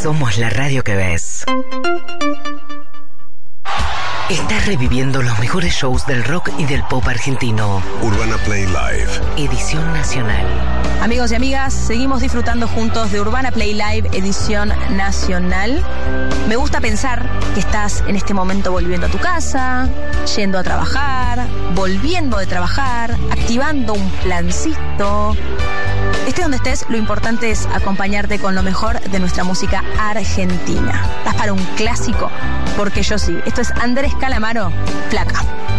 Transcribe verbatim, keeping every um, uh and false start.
Somos la radio que ves. Estás reviviendo los mejores shows del rock y del pop argentino. Urbana Play Live. Edición nacional. Amigos y amigas, seguimos disfrutando juntos de Urbana Play Live Edición Nacional. Me gusta pensar que estás en este momento volviendo a tu casa, yendo a trabajar, volviendo de trabajar, activando un plancito. Estés donde estés, lo importante es acompañarte con lo mejor de nuestra música argentina. ¿Estás para un clásico? Porque yo sí. Esto es Andrés Calamaro, Flaca.